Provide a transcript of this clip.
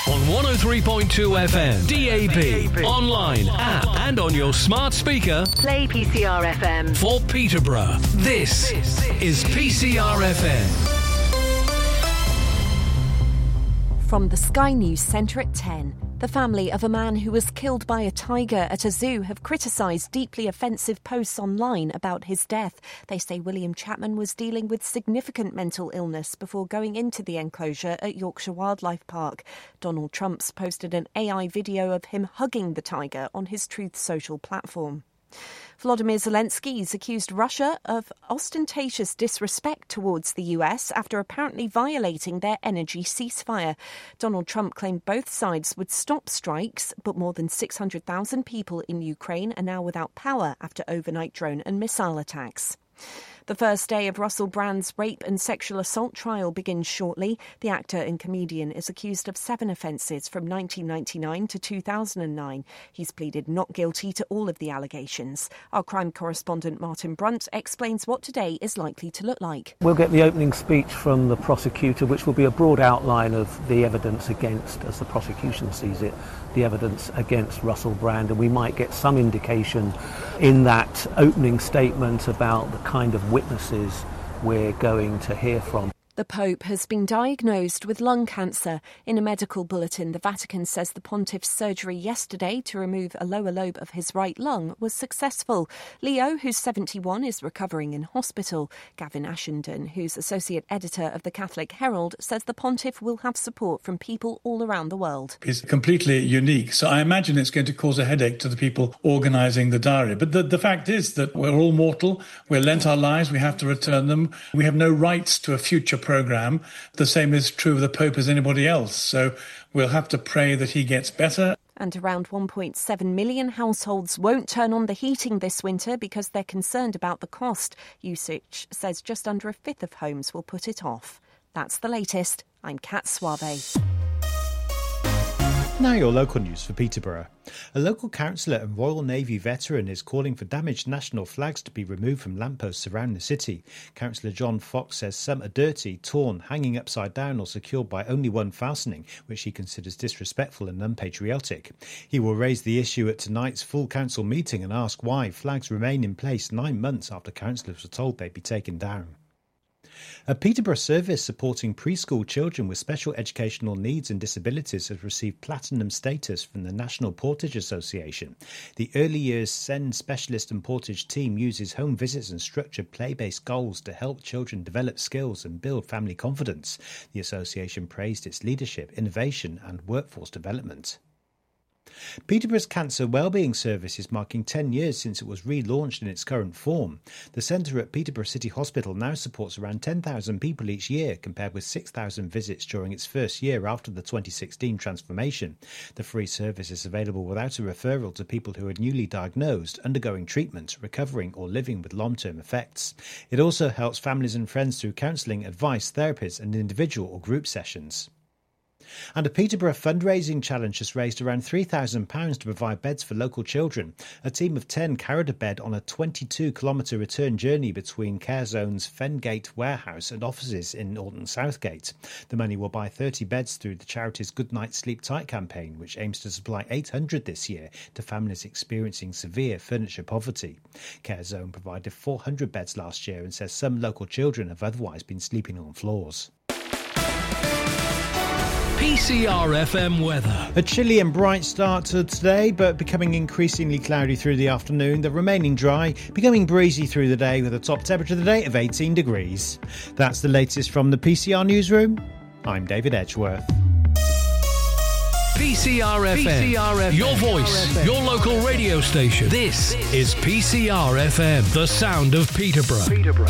On 103.2 FM, DAB, online, app, and on your smart speaker. Play PCR FM. For Peterborough, this is PCR FM. From the Sky News Centre at 10, the family of a man who was killed by a tiger at a zoo have criticised deeply offensive posts online about his death. They say William Chapman was dealing with significant mental illness before going into the enclosure at Yorkshire Wildlife Park. Donald Trump's posted an AI video of him hugging the tiger on his Truth Social platform. Volodymyr Zelensky's accused Russia of ostentatious disrespect towards the US after apparently violating their energy ceasefire. Donald Trump claimed both sides would stop strikes, but more than 600,000 people in Ukraine are now without power after overnight drone and missile attacks. The first day of Russell Brand's rape and sexual assault trial begins shortly. The actor and comedian is accused of 7 offences from 1999 to 2009. He's pleaded not guilty to all of the allegations. Our crime correspondent Martin Brunt explains what today is likely to look like. We'll get the opening speech from the prosecutor, which will be a broad outline of the evidence against, as the prosecution sees it, the evidence against Russell Brand, and we might get some indication in that opening statement about the kind of witnesses we're going to hear from. The Pope has been diagnosed with lung cancer. In a medical bulletin, the Vatican says the pontiff's surgery yesterday to remove a lower lobe of his right lung was successful. Leo, who's 71, is recovering in hospital. Gavin Ashenden, who's associate editor of the Catholic Herald, says the pontiff will have support from people all around the world. It's completely unique, so I imagine it's going to cause a headache to the people organising the diary. But the fact is that we're all mortal, we're lent our lives, we have to return them. We have no rights to a future programme. The same is true of the Pope as anybody else. So we'll have to pray that he gets better. And around 1.7 million households won't turn on the heating this winter because they're concerned about the cost. Usage says just under a fifth of homes will put it off. That's the latest. I'm Kat Suave. Now your local news for Peterborough. A local councillor and Royal Navy veteran is calling for damaged national flags to be removed from lampposts surrounding the city. Councillor John Fox says some are dirty, torn, hanging upside down or secured by only one fastening, which he considers disrespectful and unpatriotic. He will raise the issue at tonight's full council meeting and ask why flags remain in place 9 months after councillors were told they'd be taken down. A Peterborough service supporting preschool children with special educational needs and disabilities has received platinum status from the National Portage Association. The Early Years SEND Specialist and Portage team uses home visits and structured play-based goals to help children develop skills and build family confidence. The association praised its leadership, innovation and workforce development. Peterborough's Cancer Wellbeing Service is marking 10 years since it was relaunched in its current form. The centre at Peterborough City Hospital now supports around 10,000 people each year, compared with 6,000 visits during its first year after the 2016 transformation. The free service is available without a referral to people who are newly diagnosed, undergoing treatment, recovering or living with long-term effects. It also helps families and friends through counselling, advice, therapies and individual or group sessions. And a Peterborough fundraising challenge has raised around £3,000 to provide beds for local children. A team of 10 carried a bed on a 22-kilometre return journey between Care Zone's Fengate warehouse and offices in Alton Southgate. The money will buy 30 beds through the charity's Good Night Sleep Tight campaign, which aims to supply 800 this year to families experiencing severe furniture poverty. Care Zone provided 400 beds last year and says some local children have otherwise been sleeping on floors. PCR FM weather. A chilly and bright start to today, but becoming increasingly cloudy through the afternoon. The remaining dry, becoming breezy through the day with a top temperature of the day of 18 degrees. That's the latest from the PCR Newsroom. I'm David Edgeworth. PCR FM. Your voice, your local radio station. This is PCR FM, the sound of Peterborough.